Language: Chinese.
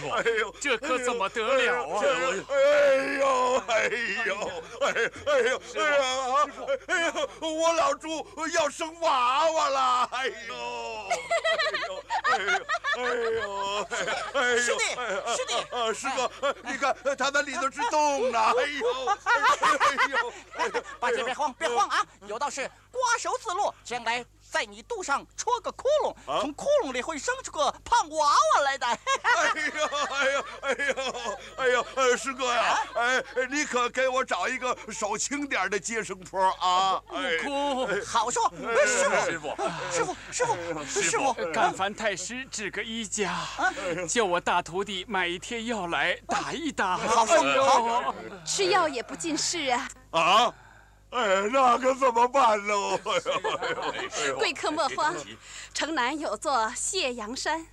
傅， 哎呦， 这可怎么得了啊？ 我老猪要生娃娃了！ 师弟， 师哥，你看他在里头直动呢！ 八戒别慌啊！有道是刮手自落，将来在你肚上戳个窟窿，从窟窿里会生出个胖娃娃来的。 师哥呀，你可给我找一个手轻点的接生婆啊！ 不哭， 好说，师傅， 干烦太师指个医家，叫我大徒弟买一贴药来打一打。 好说好， 吃药也不尽事啊！ 啊！那可怎么办喽？ 贵客莫慌，城南有座谢阳山。